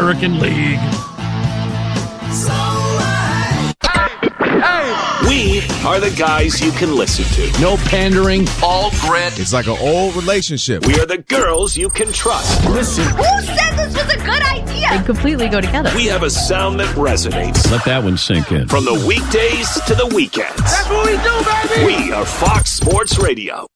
American League. We are the guys you can listen to. No pandering. All grit. It's like an old relationship. We are the girls you can trust. Listen. Who said this was a good idea? They completely go together. We have a sound that resonates. Let that one sink in. From the weekdays to the weekends. That's what we do, baby! We are Fox Sports Radio.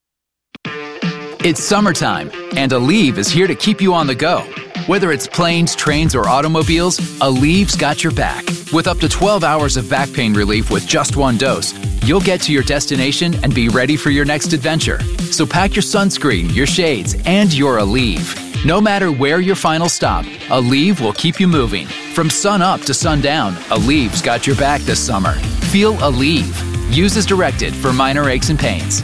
It's summertime, and Aleve is here to keep you on the go. Whether it's planes, trains, or automobiles, Aleve's got your back. With up to 12 hours of back pain relief with just one dose, you'll get to your destination and be ready for your next adventure. So pack your sunscreen, your shades, and your Aleve. No matter where your final stop, Aleve will keep you moving. From sun up to sundown, Aleve's got your back this summer. Feel Aleve. Use as directed for minor aches and pains.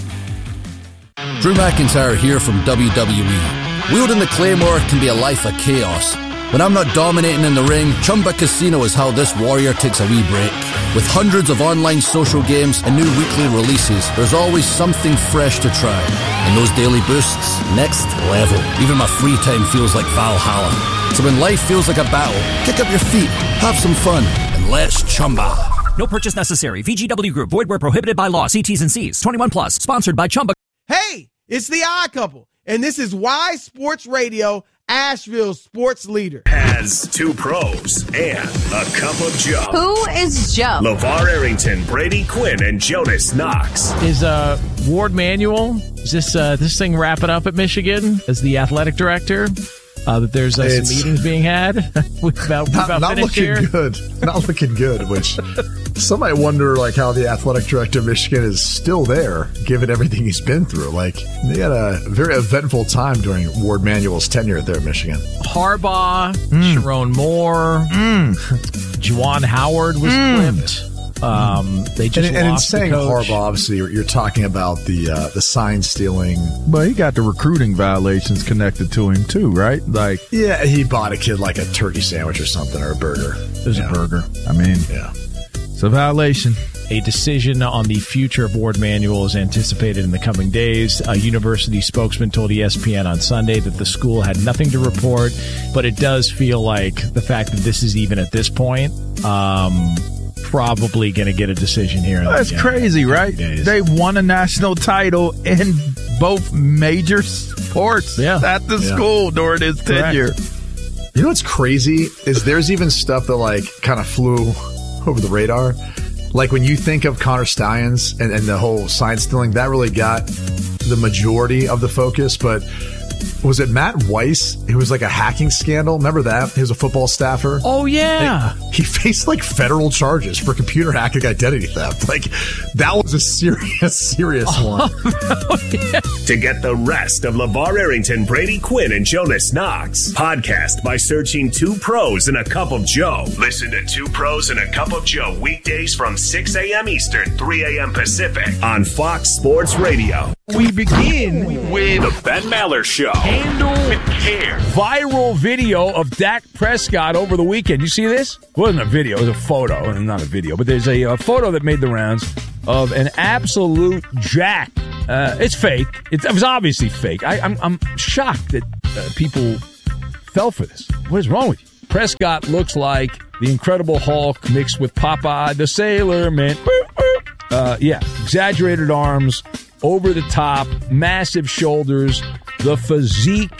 Drew McIntyre here from WWE. Wielding the Claymore can be a life of chaos. When I'm not dominating in the ring, Chumba Casino is how this warrior takes a wee break. With hundreds of online social games and new weekly releases, there's always something fresh to try. And those daily boosts, next level. Even my free time feels like Valhalla. So when life feels like a battle, kick up your feet, have some fun, and let's Chumba. No purchase necessary. VGW Group. Void where prohibited by law. See T's and C's. 21 plus. Sponsored by Chumba. Hey, it's the Odd Couple, and this is Why Sports Radio, Asheville's sports leader. Has two pros and a cup of Joe. Who is Joe? LeVar Arrington, Brady Quinn, and Jonas Knox. Is Ward Manuel, is this thing wrapping up at Michigan as the athletic director? That there's some meetings being had about not looking here. good. Not looking good, which some might wonder like how the athletic director of Michigan is still there, given everything he's been through. Like, they had a very eventful time during Ward Manuel's tenure there at Michigan. Harbaugh, Sharon Moore, Juwan Howard was clipped. They just and in lost saying the coach. Harbaugh, obviously, you're talking about the sign stealing. But he got the recruiting violations connected to him too, right? Like, yeah, he bought a kid like a turkey sandwich or something, or a burger. It was a burger. I mean, yeah, it's a violation. A decision on the future of Ward Manuel is anticipated in the coming days. A university spokesman told ESPN on Sunday that the school had nothing to report, but it does feel like the fact that this is even at this point, probably going to get a decision here. That's crazy, right? They won a national title in both major sports at the school during his tenure. You know what's crazy is there's even stuff that like kind of flew over the radar. Like when you think of Connor Stallions and the whole sign stealing, that really got the majority of the focus. But was it Matt Weiss? It was like a hacking scandal. Remember that? He was a football staffer. Oh, yeah. He faced like federal charges for computer hacking identity theft. Like, that was a serious one. To get the rest of LeVar Arrington, Brady Quinn, and Jonas Knox, podcast by searching Two Pros and a Cup of Joe. Listen to Two Pros and a Cup of Joe weekdays from 6 a.m. Eastern, 3 a.m. Pacific on Fox Sports Radio. We begin with The Ben Maller Show. Handle with care. Viral video of Dak Prescott over the weekend. You see this? It wasn't a video. It was a photo. Not a video, but there's a photo that made the rounds of an absolute jack. It's fake. It was obviously fake. I'm shocked that people fell for this. What is wrong with you? Prescott looks like the Incredible Hulk mixed with Popeye the Sailor Man. Exaggerated arms, over the top, massive shoulders, the physique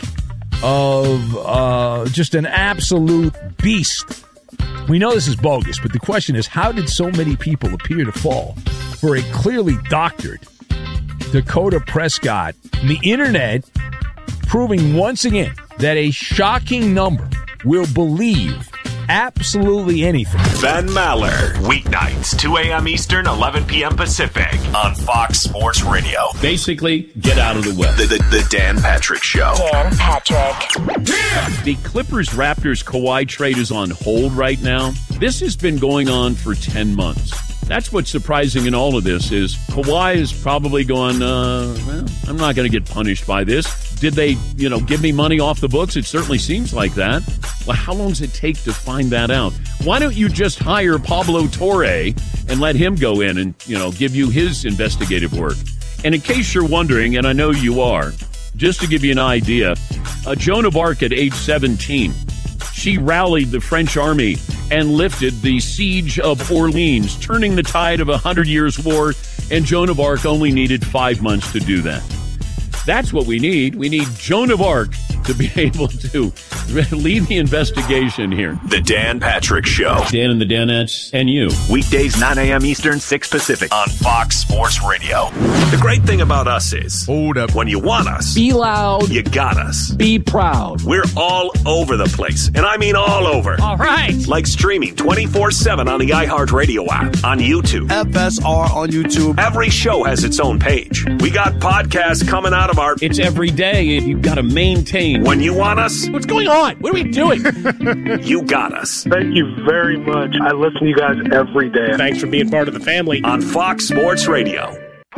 of just an absolute beast. We know this is bogus, but the question is, how did so many people appear to fall for a clearly doctored Dakota Prescott? The internet proving once again that a shocking number will believe absolutely anything. Ben Maller, weeknights, 2 a.m. Eastern, 11 p.m. Pacific on Fox Sports Radio. Basically, get out of the way. The Dan Patrick Show. Dan Patrick. The Clippers-Raptors Kawhi trade is on hold right now. This has been going on for 10 months. That's what's surprising in all of this is Kawhi is probably going, I'm not going to get punished by this. Did they, give me money off the books? It certainly seems like that. Well, how long does it take to find that out? Why don't you just hire Pablo Torre and let him go in and, give you his investigative work? And in case you're wondering, and I know you are, just to give you an idea, Joan of Arc at age 17, She rallied the French army and lifted the siege of Orleans, turning the tide of 100 Years' War, and Joan of Arc only needed 5 months to do that. That's what we need. We need Joan of Arc to be able to lead the investigation here. The Dan Patrick Show. Dan and the Danettes and you. Weekdays 9 a.m. Eastern, 6 Pacific on Fox Sports Radio. The great thing about us is, hold up, when you want us, Be loud. you got us. Be proud. We're all over the place, and I mean all over. All right. Like streaming 24/7 on the iHeartRadio app, on YouTube. FSR on YouTube. Every show has its own page. We got podcasts coming out of our... It's every day. You've got to maintain. When you want us, What's going on? What are we doing? you got us. Thank you very much. I listen to you guys every day. Thanks for being part of the family. On Fox Sports Radio.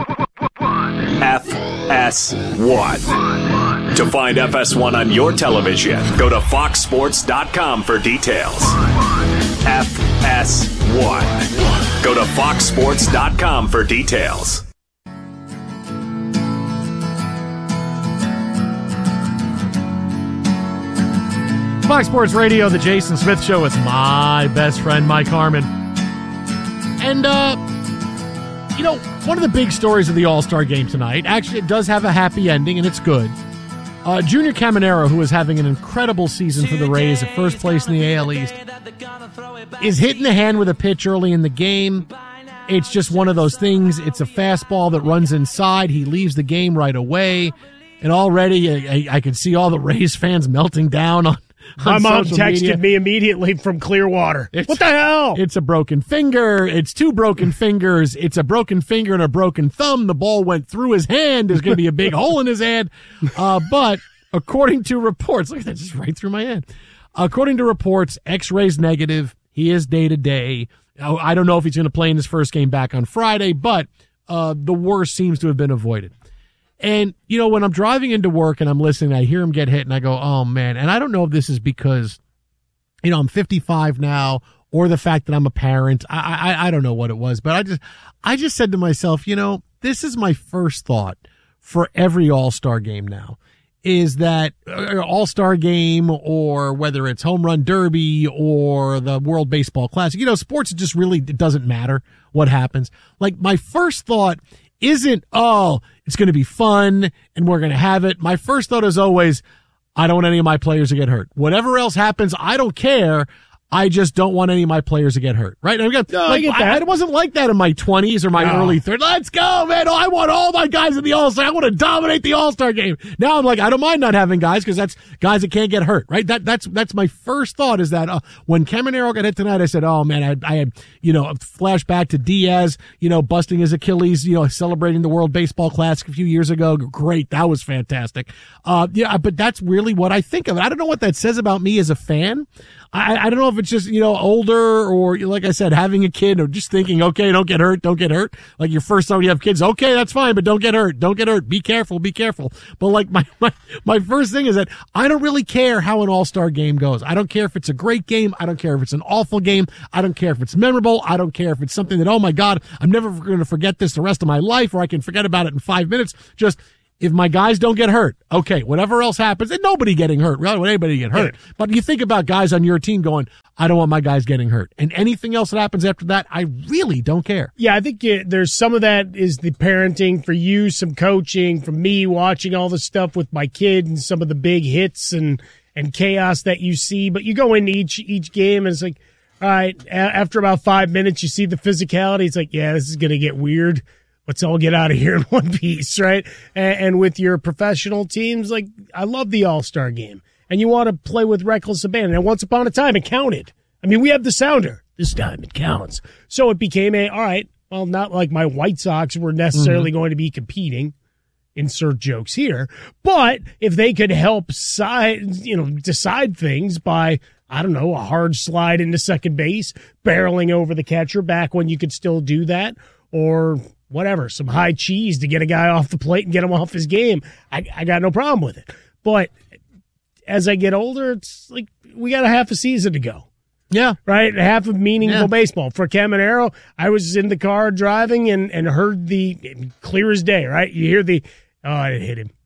FS1. To find FS1 on your television, go to foxsports.com for details. FS1. Go to foxsports.com for details. Fox Sports Radio, the Jason Smith Show with my best friend, Mike Harmon. And, one of the big stories of the All-Star Game tonight, actually it does have a happy ending, and it's good. Junior Caminero, who is having an incredible season for the Rays at first place in the AL East, is hit in the hand with a pitch early in the game. It's just one of those things. It's a fastball that runs inside. He leaves the game right away. And already I can see all the Rays fans melting down on my mom texted media. me immediately from Clearwater. What the hell? It's a broken finger. It's two broken fingers. It's a broken finger and a broken thumb. The ball went through his hand. There's going to be a big hole in his hand. But according to reports, look at that, just right through my hand. According to reports, X-rays negative. He is day-to-day. I don't know if he's going to play in his first game back on Friday, but the worst seems to have been avoided. And, when I'm driving into work and I'm listening, I hear him get hit and I go, oh, man. And I don't know if this is because, I'm 55 now or the fact that I'm a parent. I don't know what it was, but I just said to myself, this is my first thought for every All-Star game now, is that All-Star game or whether it's Home Run Derby or the World Baseball Classic, sports just really, it doesn't matter what happens. Like my first thought isn't, it's going to be fun and we're going to have it. My first thought is always, I don't want any of my players to get hurt. Whatever else happens, I don't care. I just don't want any of my players to get hurt, right? I get that. It wasn't like that in my 20s or my early 30s. Let's go, man. I want all my guys in the All-Star. I want to dominate the All-Star game. Now I'm like, I don't mind not having guys because that's guys that can't get hurt, right? That's my first thought is that when Caminero got hit tonight, I said, oh, man, I had, a flashback to Diaz, busting his Achilles, celebrating the World Baseball Classic a few years ago. Great. That was fantastic. But that's really what I think of. I don't know what that says about me as a fan. I don't know if it's just, older or, like I said, having a kid or just thinking, okay, don't get hurt. Like your first time you have kids, okay, that's fine, but don't get hurt. Be careful. But like my first thing is that I don't really care how an All-Star game goes. I don't care if it's a great game. I don't care if it's an awful game. I don't care if it's memorable. I don't care if it's something that, oh my God, I'm never going to forget this the rest of my life or I can forget about it in 5 minutes. Just, if my guys don't get hurt, okay, whatever else happens, and nobody getting hurt, really, anybody get hurt. Yeah. But you think about guys on your team going, I don't want my guys getting hurt. And anything else that happens after that, I really don't care. Yeah, I think there's some of that is the parenting for you, some coaching, from me watching all the stuff with my kid and some of the big hits and chaos that you see. But you go into each game and it's like, all right, after about 5 minutes, you see the physicality. It's like, yeah, this is going to get weird. Let's all get out of here in one piece, right? And with your professional teams, like, I love the All-Star game. And you want to play with reckless abandon. And once upon a time, it counted. I mean, we have the sounder. This time it counts. So it became all right, well, not like my White Sox were necessarily going to be competing. Insert jokes here. But if they could help decide things by, I don't know, a hard slide into second base, barreling over the catcher back when you could still do that, or whatever, some high cheese to get a guy off the plate and get him off his game. I got no problem with it. But as I get older, it's like we got a half a season to go. Yeah. Right? Half of meaningful baseball. For Caminero, I was in the car driving and heard clear as day, right? You hear it hit him.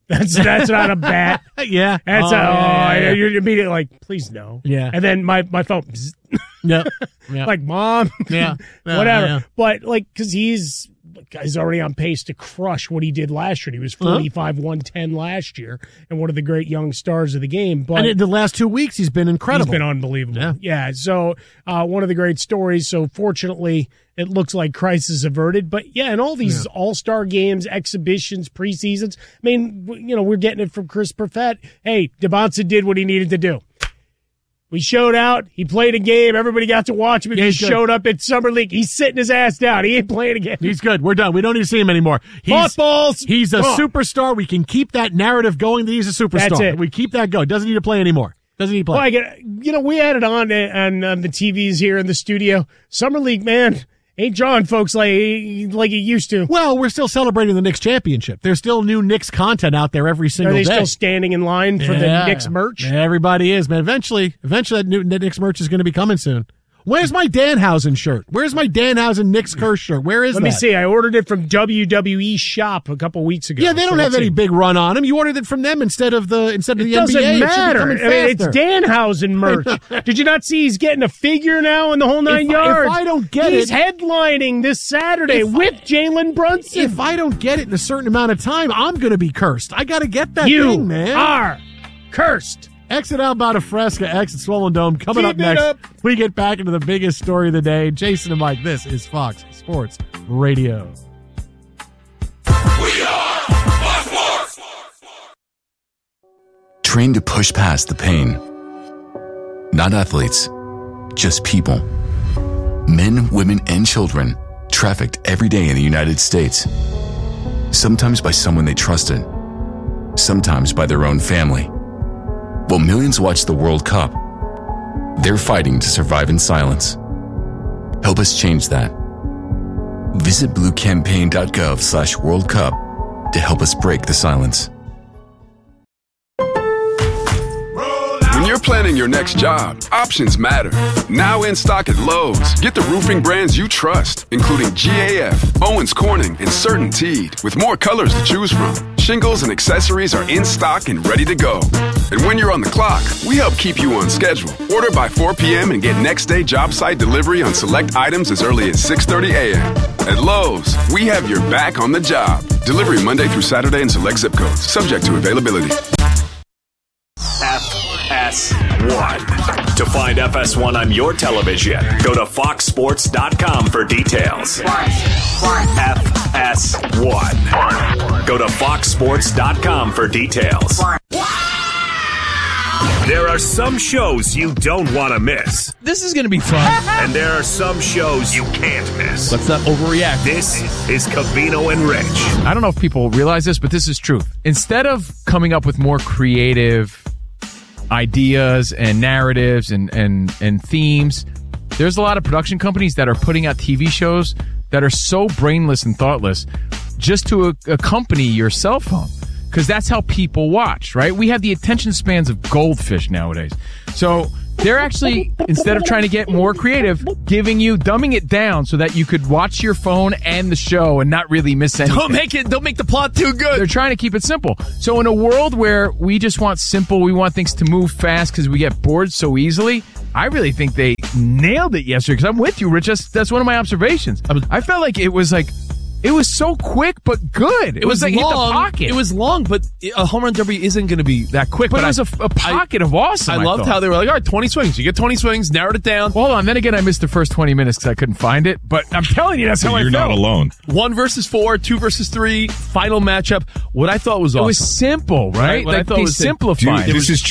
That's not a bat. Yeah. That's yeah. You're immediately like, please no. Yeah. And then my phone. Bzz. Yep. Like, Mom. Yeah. Whatever. Yeah. But like, because he's already on pace to crush what he did last year. He was 45, 110 last year, and one of the great young stars of the game. But and in the last 2 weeks, he's been incredible. He's been unbelievable. Yeah. So one of the great stories. So fortunately, it looks like crisis averted. But yeah, in all these all-star games, exhibitions, preseasons, I mean, we're getting it from Chris Perfett. Hey, DeBonsa did what he needed to do. We showed out. He played a game. Everybody got to watch him. He showed up at Summer League. He's sitting his ass down. He ain't playing again. He's good. We're done. We don't need to see him anymore. Footballs. He's a superstar. We can keep that narrative going that he's a superstar. That's it. We keep that going. Doesn't need to play anymore. Doesn't need to play. Well, we had it on the TVs here in the studio. Summer League, man, ain't drawing folks like it used to. Well, we're still celebrating the Knicks championship. There's still new Knicks content out there every single day. Are they still standing in line for the Knicks merch? Everybody is, man. Eventually that new Knicks merch is going to be coming soon. Where's my Danhausen shirt? Where's my Danhausen Knicks Curse shirt? Where is that? Let me see. I ordered it from WWE Shop a couple weeks ago. Yeah, they don't have any big run on them. You ordered it from them instead of the NBA. It doesn't matter. I mean, it's Danhausen merch. Did you not see he's getting a figure now in the whole 9 yards? If I don't get he's headlining this Saturday with Jalen Brunson. If I don't get it in a certain amount of time, I'm going to be cursed. I got to get that thing, man. You are cursed. Exit Alberta Fresca, exit Swollen Dome. Coming up next, we get back into the biggest story of the day. Jason and Mike, this is Fox Sports Radio. We are Fox Sports. Trained to push past the pain. Not athletes, just people. Men, women, and children trafficked every day in the United States. Sometimes by someone they trusted. Sometimes by their own family. While millions watch the World Cup, they're fighting to survive in silence. Help us change that. Visit bluecampaign.gov/World Cup to help us break the silence. When you're planning your next job, options matter. Now in stock at Lowe's. Get the roofing brands you trust, including GAF, Owens Corning, and CertainTeed, with more colors to choose from. Shingles and accessories are in stock and ready to go. And when you're on the clock, we help keep you on schedule. Order by 4 p.m. and get next day job site delivery on select items as early as 6:30 a.m. At Lowe's, we have your back on the job. Delivery Monday through Saturday in select zip codes, subject to availability. FS1. To find FS1 on your television, go to foxsports.com for details. FS1. Go to foxsports.com for details. There are some shows you don't want to miss. This is going to be fun. And there are some shows you can't miss. Let's not overreact. This is Covino and Rich. I don't know if people realize this, but this is truth. Instead of coming up with more creative ideas and narratives and themes, there's a lot of production companies that are putting out TV shows that are so brainless and thoughtless just to accompany your cell phone. Because that's how people watch, right? We have the attention spans of goldfish nowadays. So they're actually, instead of trying to get more creative, dumbing it down so that you could watch your phone and the show and not really miss anything. Don't make the plot too good. They're trying to keep it simple. So in a world where we just want simple, we want things to move fast because we get bored so easily, I really think they nailed it yesterday. Because I'm with you, Rich. That's one of my observations. I felt like it was so quick but good. It was like long. Hit the pocket. It was long, but a home run derby isn't going to be that quick. But it was a pocket of awesome. I loved how they were like, all right, 20 swings. You get 20 swings, narrowed it down. Well, hold on. Then again, I missed the first 20 minutes because I couldn't find it. But I'm telling you, that's how I felt. You're not alone. 1 versus 4, 2 versus 3, final matchup. What I thought was awesome. It was simple, right? What I thought they was simplified. This is